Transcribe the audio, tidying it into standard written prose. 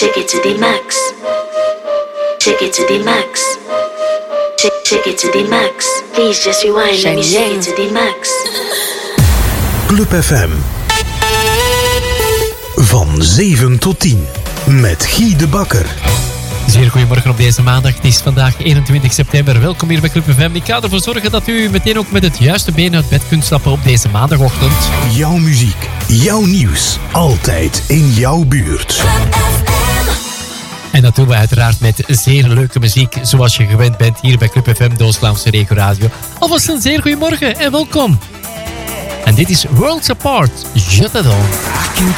Shake it to the max. Shake it to the max. Shake it to the max. Please just rewind. Let me shake it to the max. Club FM. Van 7 tot 10. Met Guy de Bakker. Zeer goedemorgen op deze maandag. Het is vandaag 21 september. Welkom hier bij Club FM. Ik ga ervoor zorgen dat u meteen ook met het juiste been uit bed kunt stappen op deze maandagochtend. Jouw muziek, jouw nieuws. Altijd in jouw buurt. En dat doen we uiteraard met zeer leuke muziek, zoals je gewend bent hier bij Club FM, de Oost-Vlaamse Regio Radio. Alvast een zeer goedemorgen en welkom. En dit is Worlds Apart, Shut It On.